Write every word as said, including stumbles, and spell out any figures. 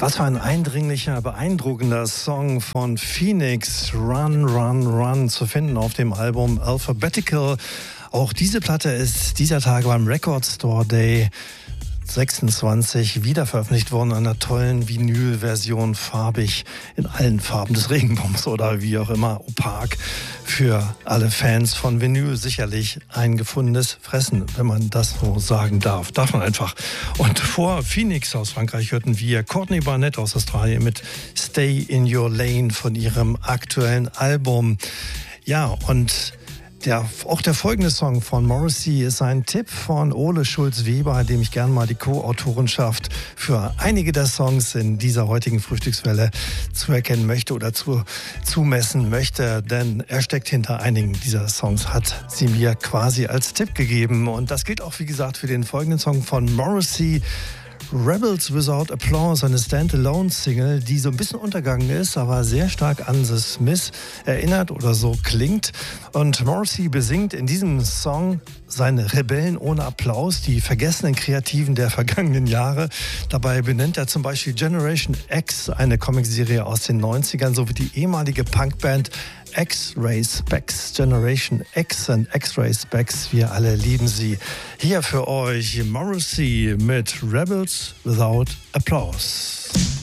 Was für ein eindringlicher, beeindruckender Song von Phoenix, Run, Run, Run, zu finden auf dem Album Alphabetical. Auch diese Platte ist dieser Tage beim Record Store Day sechsundzwanzig wieder veröffentlicht worden, in einer tollen Vinyl-Version, farbig in allen Farben des Regenbogens oder wie auch immer, opak. Für alle Fans von Vinyl sicherlich ein gefundenes Fressen, wenn man das so sagen darf. Darf man einfach. Und vor Phoenix aus Frankreich hörten wir Courtney Barnett aus Australien mit Stay in Your Lane von ihrem aktuellen Album. Ja, und Der, auch der folgende Song von Morrissey ist ein Tipp von Ole Schulz-Weber, dem ich gerne mal die Co-Autorenschaft für einige der Songs in dieser heutigen Frühstückswelle zuerkennen möchte oder zu, zumessen möchte, denn er steckt hinter einigen dieser Songs, hat sie mir quasi als Tipp gegeben. Und das gilt auch, wie gesagt, für den folgenden Song von Morrissey, Rebels Without Applause, eine Standalone-Single, die so ein bisschen untergegangen ist, aber sehr stark an The Smiths erinnert oder so klingt. Und Morrissey besingt in diesem Song seine Rebellen ohne Applaus, die vergessenen Kreativen der vergangenen Jahre. Dabei benennt er zum Beispiel Generation X, eine Comicserie aus den neunzigern, sowie die ehemalige Punkband X-Ray Specs, Generation X und X-Ray Specs, wir alle lieben sie. Hier für euch Morrissey mit Rebels Without Applause.